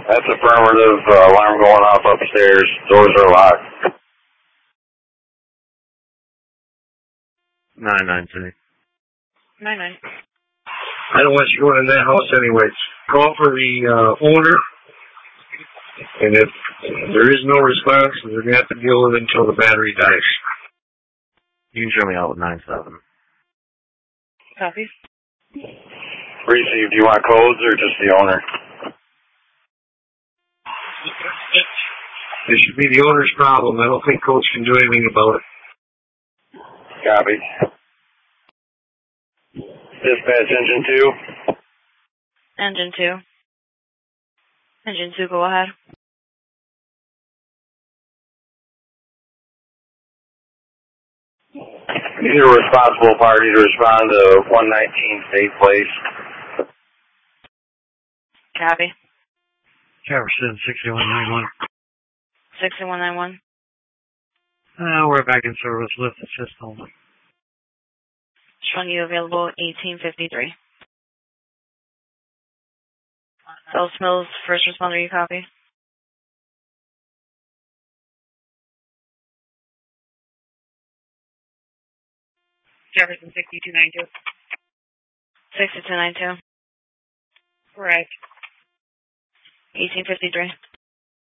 That's affirmative. Alarm going off upstairs. Doors are locked. 993. 99. I don't want you going in that house anyways. Call for the owner, and if there is no response, they're going to have to deal with it until the battery dies. You can show me out with 97. Copy. Received. Do you want codes or just the owner? It should be the owner's problem. I don't think Coach can do anything about it. Copy. Dispatch engine 2. Engine 2. Engine 2, go ahead. Need a responsible party to respond to 119 State Place. Copy. Jefferson, 6191. 6191. We're back in service. Lift assist only. Showing you available 1853. Ellis Mills, first responder, you copy? Jefferson, 6292. 6292. Correct. 1853.